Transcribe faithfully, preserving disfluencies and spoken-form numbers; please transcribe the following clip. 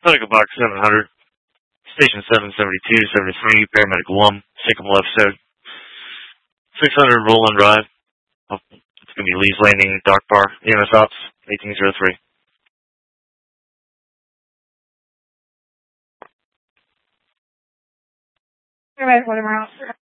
Medical Box seven hundred, Station seven seventy-two, seventy-three, Paramedic one, Sycamore left side. six hundred Roland Drive. Oh, it's going to be Lee's Landing, Dark Bar, E M S Ops, eighteen oh three. Paramedic one,